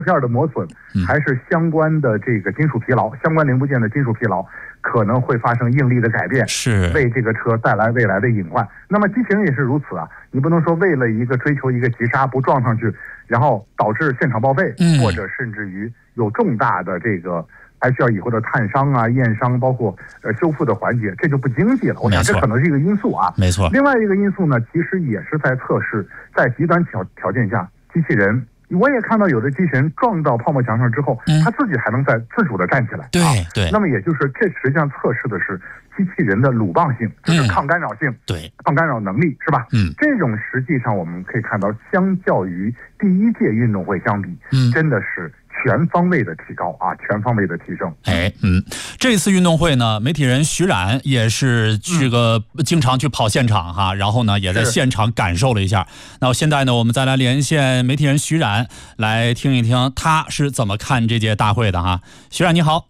片的磨损，还是相关的这个金属疲劳，相关零部件的金属疲劳可能会发生应力的改变， 是为这个车带来未来的隐患。那么机器人也是如此啊，你不能说为了一个追求一个急刹不撞上去，然后导致现场报废，或者甚至于有重大的这个还需要以后的探伤啊、验伤，包括修复的环节，这就不经济了。我想这可能是一个因素啊。 没错。 另外一个因素呢，其实也是在测试，在极端条件下，机器人。我也看到有的机器人撞到泡沫墙上之后，它自己还能再自主的站起来。 对对。 那么也就是这实际上测试的是机器人的鲁棒性，就是抗干扰性， 对， 抗干扰能力，是吧？这种实际上我们可以看到，相较于第一届运动会相比，真的是全方位的提高啊，全方位的提升。 这次运动会呢，媒体人徐冉也是经常去跑现场哈，然后呢也在现场感受了一下。那现在呢，我们再来连线媒体人徐冉，来听一听他是怎么看这届大会的哈。徐冉你好。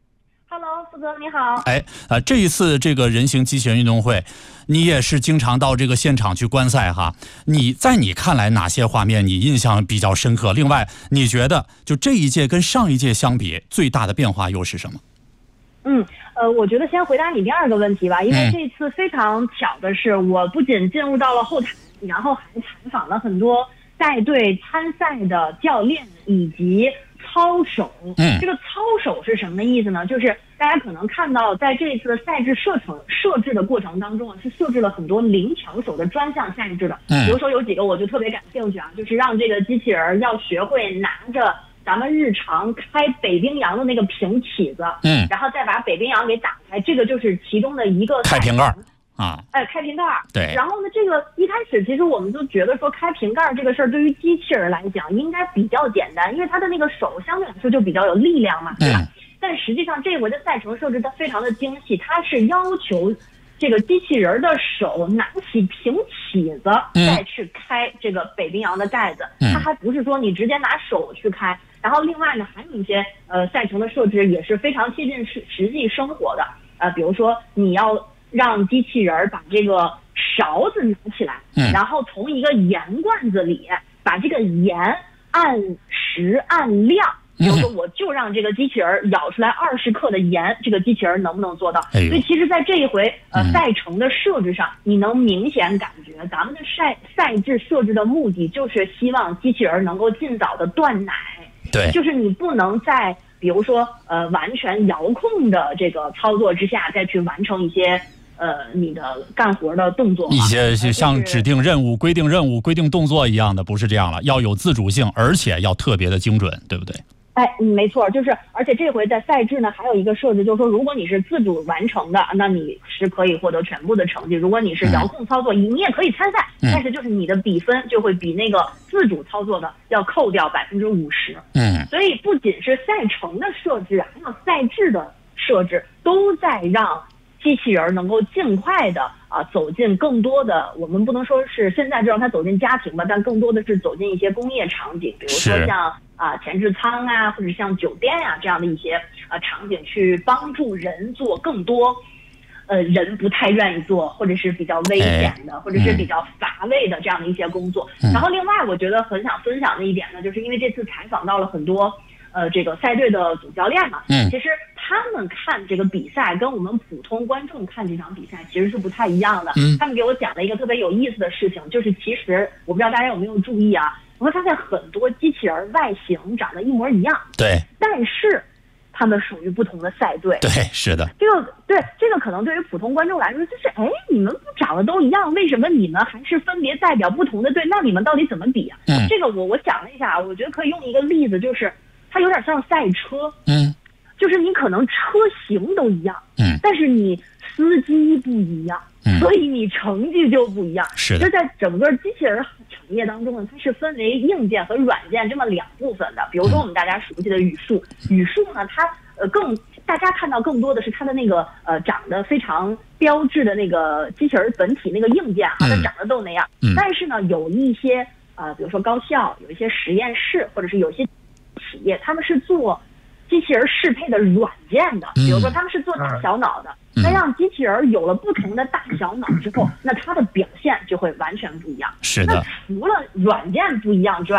Hello， 富哥你好。 这一次这个人形机器人运动会，你也是经常到这个现场去观赛哈。你看来哪些画面你印象比较深刻？另外，你觉得就这一届跟上一届相比，最大的变化又是什么？ 我觉得先回答你第二个问题吧，因为这次非常巧的是，我不仅进入到了后台，然后还采访了很多带队参赛的教练以及操手。这个操手是什么意思呢？就是大家可能看到，在这次的赛制设置的过程当中是设置了很多灵巧手的专项赛制的。比如说有几个我就特别感兴趣啊，就是让这个机器人要学会拿着咱们日常开北冰洋的那个平起子，然后再把北冰洋给打开，这个就是其中的一个开瓶盖开瓶盖。 对。 然后呢，这个一开始其实我们就觉得说开瓶盖这个事儿对于机器人来讲应该比较简单，因为它的那个手相对来说就比较有力量嘛，对吧？但实际上这回的赛程设置它非常的精细，它是要求这个机器人的手拿起平起子再去开这个北冰洋的盖子，它还不是说你直接拿手去开。然后另外呢，还有一些赛程的设置也是非常贴近实际生活的，比如说你要让机器人把这个勺子拿起来，然后从一个盐罐子里把这个盐按时按量。比如说，我就让这个机器人舀出来20克的盐，这个机器人能不能做到？所以其实在这一回赛程的设置上，你能明显感觉咱们的赛制设置的目的就是希望机器人能够尽早的断奶。 对， 就是你不能在比如说完全遥控的这个操作之下再去完成一些你的干活的动作， 一些像指定任务、规定任务、规定动作一样的，不是这样了，要有自主性，而且要特别的精准，对不对？ 没错，就是而且这回在赛制呢还有一个设置，就是说如果你是自主完成的，那你是可以获得全部的成绩；如果你是遥控操作，你也可以参赛，但是就是你的比分就会比那个自主操作的要扣掉50%。所以不仅是赛程的设置，还有赛制的设置，都在让机器人能够尽快的走进更多的，我们不能说是现在就让它走进家庭吧，但更多的是走进一些工业场景，比如说像前置舱啊，或者像酒店啊这样的一些场景，去帮助人做更多人不太愿意做，或者是比较危险的，或者是比较乏味的这样的一些工作。然后另外我觉得很想分享的一点呢，就是因为这次采访到了很多这个赛队的主教练嘛，其实他们看这个比赛跟我们普通观众看这场比赛其实是不太一样的。他们给我讲了一个特别有意思的事情，就是其实我不知道大家有没有注意啊，我会发现很多机器人外形长得一模一样， 对， 但是他们属于不同的赛队。 对，是的。 这个可能对于普通观众来说，就是你们不长得都一样，为什么你们还是分别代表不同的队？那你们到底怎么比啊？这个我想了一下，我觉得可以用一个例子，就是它有点像赛车。就是你可能车型都一样，但是你司机不一样，所以你成绩就不一样。 是的。 就在整个机器人产业当中呢，它是分为硬件和软件这么2部分的。比如说我们大家熟悉的语数呢，它大家看到更多的是它的那个长得非常标志的那个机器人本体那个硬件它长得都那样。但是呢，有一些比如说高校，有一些实验室，或者是有些企业，他们是做机器人适配的软件的，比如说他们是做大小脑的，那让机器人有了不同的大小脑之后，那它的表现就会完全不一样。 是的。 那除了软件不一样之外，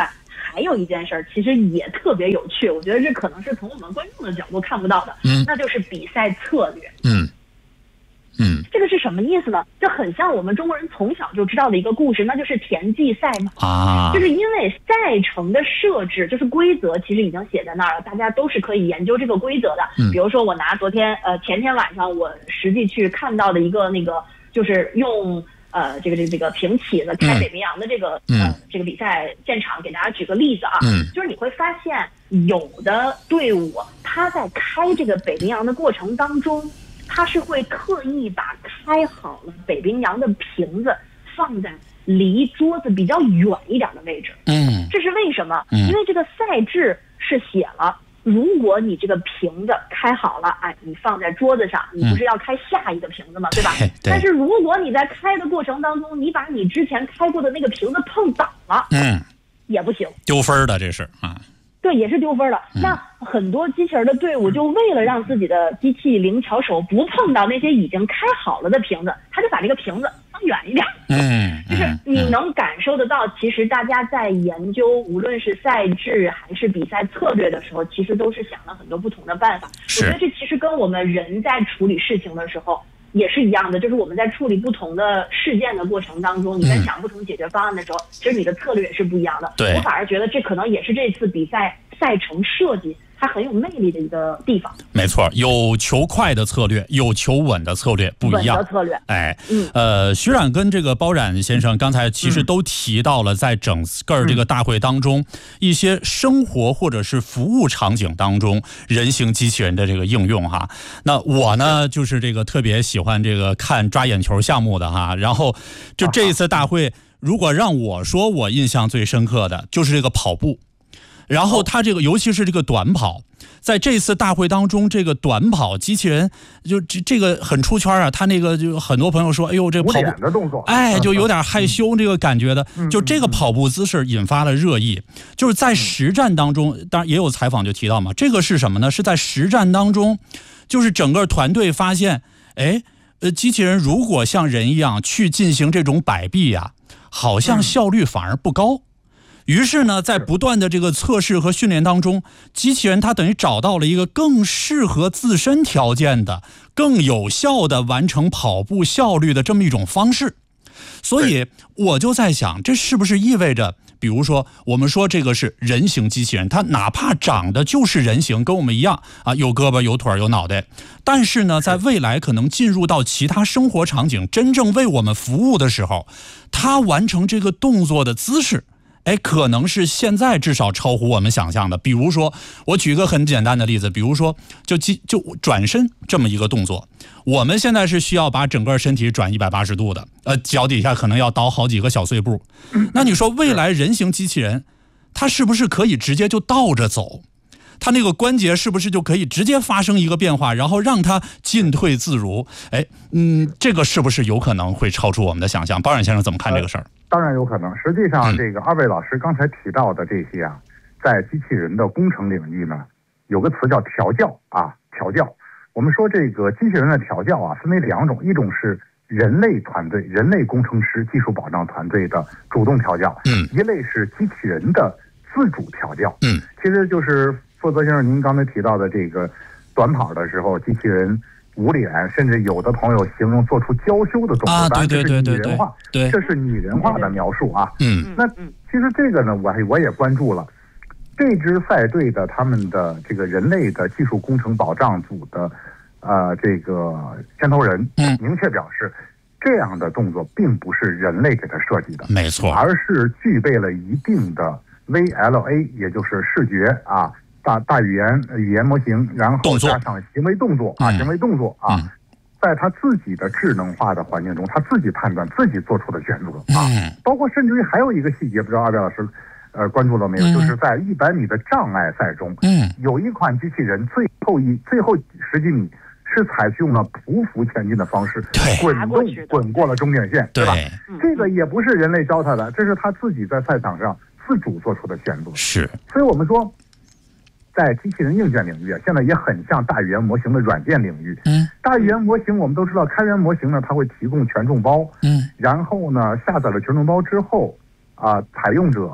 还有一件事儿，其实也特别有趣，我觉得这可能是从我们观众的角度看不到的，那就是比赛策略。这个是什么意思呢？就很像我们中国人从小就知道的一个故事，那就是田忌赛马就是因为赛程的设置，就是规则其实已经写在那儿了，大家都是可以研究这个规则的。比如说我拿前天晚上我实际去看到的一个那个，就是用这个平起子开北冰洋的这个这个比赛现场，给大家举个例子啊，就是你会发现有的队伍他在开这个北冰洋的过程当中，他是会特意把开好了北冰洋的瓶子放在离桌子比较远一点的位置。这是为什么？因为这个赛制是写了，如果你这个瓶子开好了，你放在桌子上，你不是要开下一个瓶子吗？对吧？但是如果你在开的过程当中，你把你之前开过的那个瓶子碰倒了，也不行， 丢分的这是啊。 对，也是丢分的。那很多机器人的队伍就为了让自己的机器灵巧手不碰到那些已经开好了的瓶子，他就把这个瓶子放远一点。就是你能感受得到，其实大家在研究无论是赛制还是比赛策略的时候，其实都是想了很多不同的办法。我觉得这其实跟我们人在处理事情的时候也是一样的，就是我们在处理不同的事件的过程当中，你在想不同解决方案的时候，其实你的策略也是不一样的。我反而觉得这可能也是这次比赛赛程设计它很有魅力的一个地方。没错，有求快的策略，有求稳的策略，不一样。稳的策略，徐冉跟这个包冉先生刚才其实都提到了，在整个这个大会当中，一些生活或者是服务场景当中，人形机器人的这个应用哈。那我呢，就是这个特别喜欢这个看抓眼球项目的哈。然后就这一次大会，如果让我说，我印象最深刻的就是这个跑步。然后他这个尤其是这个短跑，在这次大会当中，这个短跑机器人就这个很出圈啊。他那个就很多朋友说，哎呦，这跑步的动作， 就有点害羞这个感觉的。就这个跑步姿势引发了热议。就是在实战当中，当然也有采访就提到嘛，这个是什么呢？是在实战当中，就是整个团队发现，机器人如果像人一样去进行这种摆臂呀，好像效率反而不高。于是呢，在不断的这个测试和训练当中，机器人它等于找到了一个更适合自身条件的、更有效的完成跑步效率的这么一种方式。所以我就在想，这是不是意味着，比如说我们说这个是人形机器人，它哪怕长得就是人形，跟我们一样啊，有胳膊有腿有脑袋，但是呢，在未来可能进入到其他生活场景，真正为我们服务的时候，它完成这个动作的姿势，可能是现在至少超乎我们想象的。比如说，我举个很简单的例子，比如说就转身这么一个动作，我们现在是需要把整个身体转180度的，脚底下可能要倒好几个小碎步。那你说未来人形机器人，它是不是可以直接就倒着走？它那个关节是不是就可以直接发生一个变化，然后让它进退自如？这个是不是有可能会超出我们的想象？包冉先生怎么看这个事儿？ 当然有可能。实际上，这个二位老师刚才提到的这些在机器人的工程领域呢，有个词叫调教啊，调教。我们说这个机器人的调教分为两种，一种是人类团队、人类工程师、技术保障团队的主动调教，一类是机器人的自主调教。其实就是负责先生您刚才提到的这个短跑的时候，机器人无脸，甚至有的朋友形容做出娇羞的动作， 对， 这是拟人化，这是拟人化的描述啊。那其实这个呢，我也关注了。这支赛队的他们的这个人类的技术工程保障组的这个牵头人明确表示，这样的动作并不是人类给他设计的， 没错， 而是具备了一定的 VLA， 也就是视觉大语言模型，然后加上行为动作在他自己的智能化的环境中，他自己判断、自己做出的选择包括甚至于还有一个细节，不知道二位老师关注了没有？就是在100米的障碍赛中，有一款机器人最后10几米是采用了匍匐前进的方式，滚过了终点线，对吧？这个也不是人类教他的，这是他自己在赛场上自主做出的选择。 是， 所以我们说，在机器人硬件领域现在也很像大语言模型的软件领域。大语言模型我们都知道，开源模型呢，它会提供权重包，然后呢，下载了权重包之后采用者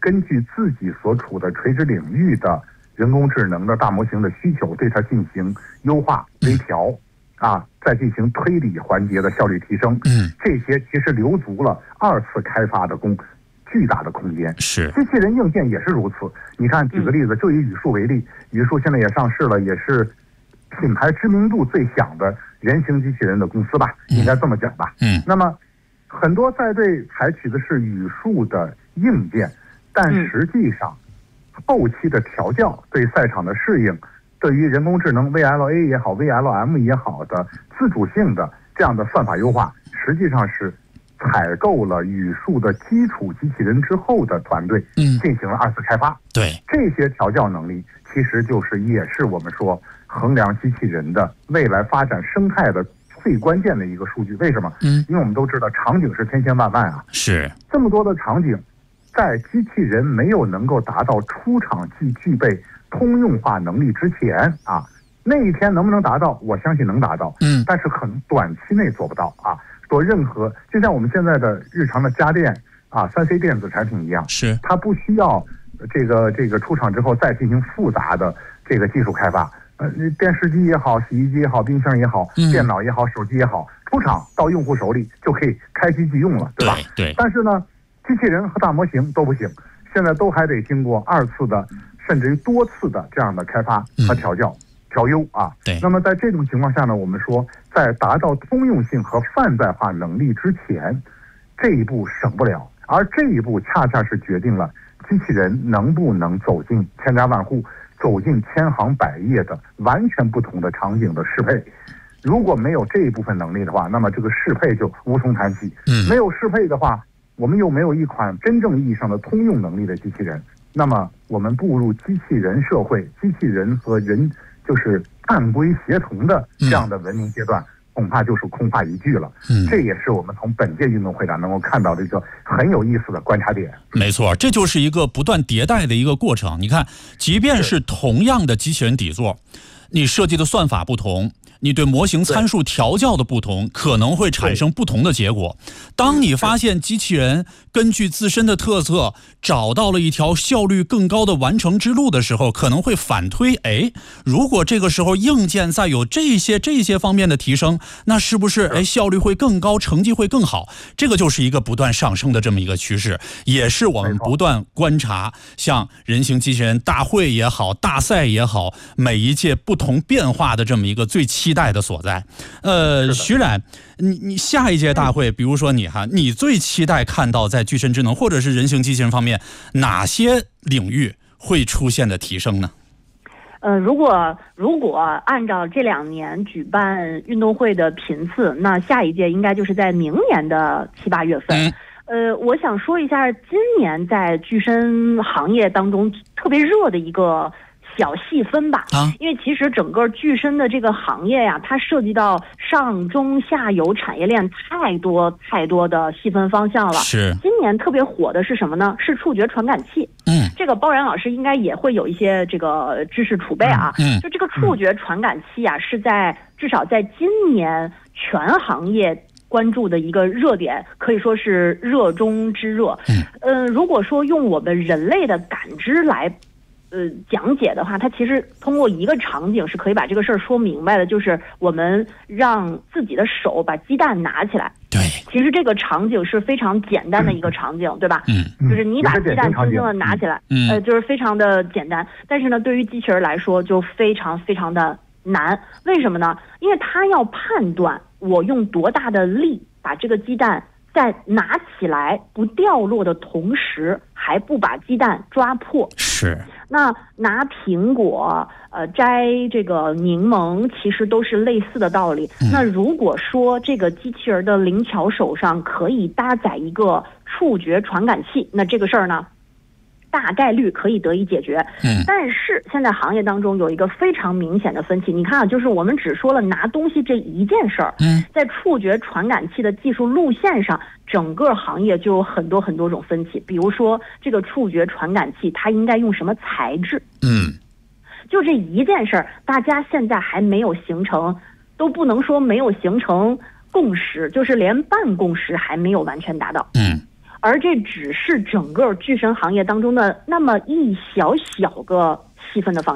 根据自己所处的垂直领域的人工智能的大模型的需求，对它进行优化、微调，再进行推理环节的效率提升。这些其实留足了2次开发的巨大的空间。 是， 机器人硬件也是如此。你看，举个例子，就以语数为例，语数现在也上市了，也是品牌知名度最响的人形机器人的公司吧，应该这么讲吧。那么很多在队采取的是语数的硬件，但实际上后期的调教对赛场的适应，对于人工智能 VLA 也好 VLM 也好的自主性的这样的算法优化，实际上是采购了语数的基础机器人之后的团队进行了2次开发。 对， 这些调教能力其实也是我们说衡量机器人的未来发展生态的最关键的一个数据。为什么？因为我们都知道场景是千千万万啊， 是这么多的场景，在机器人没有能够达到出厂即具备通用化能力之前那一天能不能达到？我相信能达到，但是可能短期内做不到做任何，就像我们现在的日常的家电3C 电子产品一样， 是它不需要这个出厂之后再进行复杂的这个技术开发。电视机也好，洗衣机也好，冰箱也好，电脑也好，手机也好，出厂到用户手里就可以开机即用了，对吧？ 对。 但是呢，机器人和大模型都不行，现在都还得经过2次的，甚至于多次的这样的开发和调教、调优对。 那么在这种情况下呢，我们说在达到通用性和泛在化能力之前，这一步省不了，而这一步恰恰是决定了机器人能不能走进千家万户，走进千行百业的完全不同的场景的适配。如果没有这一部分能力的话，那么这个适配就无从谈起。没有适配的话，我们又没有一款真正意义上的通用能力的机器人，那么我们步入机器人社会，机器人和人就是按规协同的这样的文明阶段，恐怕就是空话一句了。这也是我们从本届运动会上能够看到的一个很有意思的观察点。 没错，这就是一个不断迭代的一个过程。你看，即便是同样的机器人底座，你设计的算法不同，你对模型参数调教的不同，可能会产生不同的结果。当你发现机器人根据自身的特色找到了一条效率更高的完成之路的时候，可能会反推，如果这个时候硬件再有这些方面的提升，那是不是效率会更高，成绩会更好？这个就是一个不断上升的这么一个趋势，也是我们不断观察像人形机器人大会也好，大赛也好，每一届不同变化的这么一个最期待的所在。徐冉，你下一届大会，比如说你最期待看到在具身智能或者是人形机器人方面哪些领域会出现的提升呢？ 如果按照这2年举办运动会的频次，那下一届应该就是在明年的7、8月份。我想说一下今年在具身行业当中特别热的一个小细分吧，因为其实整个具身的这个行业呀，它涉及到上中下游产业链太多的细分方向了。 是， 今年特别火的是什么呢？是触觉传感器。这个包然老师应该也会有一些这个知识储备啊。就这个触觉传感器啊，是至少在今年全行业关注的一个热点，可以说是热中之热。如果说用我们人类的感知来讲解的话，它其实通过一个场景是可以把这个事儿说明白的，就是我们让自己的手把鸡蛋拿起来。 对， 其实这个场景是非常简单的一个场景，对吧？就是你把鸡蛋轻轻的拿起来，就是非常的简单。但是呢，对于机器人来说就非常非常的难。为什么呢？因为它要判断我用多大的力把这个鸡蛋在拿起来不掉落的同时，还不把鸡蛋抓破。 是。 那拿苹果摘这个柠檬其实都是类似的道理。那如果说这个机器人的灵巧手上可以搭载一个触觉传感器，那这个事儿呢大概率可以得以解决。但是现在行业当中有一个非常明显的分歧，你看啊，就是我们只说了拿东西这一件事儿，在触觉传感器的技术路线上，整个行业就有很多种分歧。比如说这个触觉传感器它应该用什么材质，就这一件事儿，大家现在还没有形成，都不能说没有形成共识，就是连半共识还没有完全达到。 而这只是整个巨神行业当中的那么一小小个细分的方向。